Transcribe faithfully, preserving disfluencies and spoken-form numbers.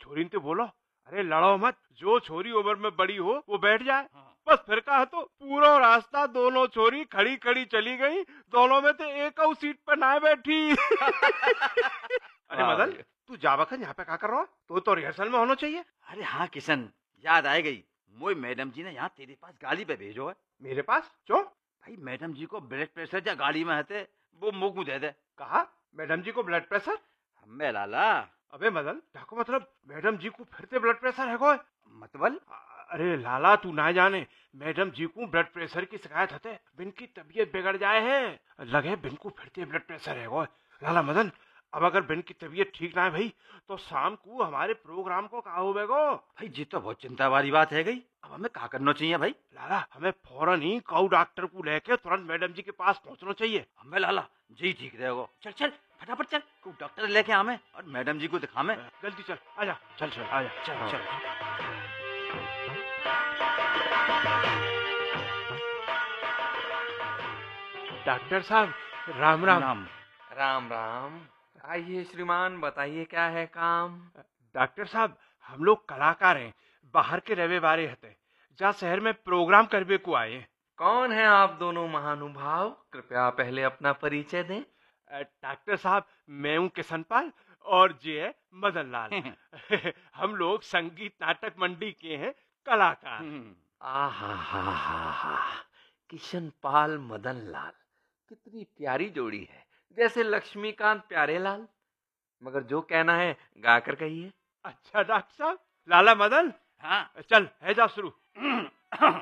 छोरी ने बोलो, अरे लड़ो मत, जो छोरी उम्र में बड़ी हो वो बैठ जाए। बस फिर कहा तो पूरा रास्ता दोनों छोरी खड़ी खड़ी चली गई, दोनों में से एक और सीट पर ना बैठी। अरे मदन, तू जा बखन यहाँ पे क्या कर रहा है? तो तो रिहर्सल में होना चाहिए। अरे हाँ किशन, याद आ गई, मोई मैडम जी ने यहाँ तेरे पास गाड़ी पे भेजो है। मेरे पास क्यों? भाई मैडम जी को ब्लड प्रेशर या गाड़ी में हते, वो मुँह को दे दे। कहा मैडम जी को ब्लड प्रेशर? हमें लाला। अबे मदन, क्या को मतलब मैडम जी को फिर से ब्लड प्रेशर है कोई? मतलब? अरे लाला, तू ना जाने, मैडम जी को ब्लड प्रेशर की शिकायत हते, बिन की तबीयत बिगड़ जाए है, लगे बिन को फिर से ब्लड प्रेशर है कोई। लाला मदन, अब अगर बिन की तबीयत ठीक ना है भाई, तो शाम को हमारे प्रोग्राम को कहा होगा गो? भाई जी तो बहुत चिंता वाली बात है गई, अब हमें क्या करना चाहिए भाई? लाला, हमें फौरन ही काऊ डॉक्टर को लेके तुरंत मैडम जी के पास पहुंचना चाहिए। हमें लाला जी ठीक रहेगा, चल चल फटाफट चल, को डॉक्टर लेके आवे और मैडम जी को दिखावे। जल्दी चल, आजा, चल चल आजा, चल हाँ। चल। डॉक्टर साहब, राम राम। राम राम राम। आइए श्रीमान, बताइए क्या है काम? डॉक्टर साहब, हम लोग कलाकार हैं, बाहर के रवे बारे हते, जहाँ शहर में प्रोग्राम करने को आए। कौन है आप दोनों महानुभाव? कृपया पहले अपना परिचय दें। डॉक्टर साहब, मैं हूँ किशन पाल और ये है मदन लाल। हम लोग संगीत नाटक मंडी के हैं कलाकार। आहा हा हा हा, किशन पाल मदन लाल, कितनी प्यारी जोड़ी है, जैसे लक्ष्मीकांत प्यारे लाल। मगर जो कहना है गाकर कहिए। अच्छा डॉक्टर साहब, लाला मदन, हाँ चल है जा शुरू।